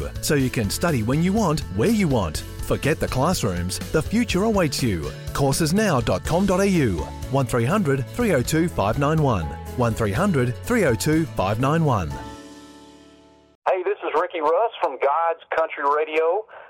you, so you can study when you want, where you want. Forget the classrooms. The future awaits you. Coursesnow.com.au. 1300 302 591. 1300 302 591. Hey, this is Ricky Russ from God's Country Radio.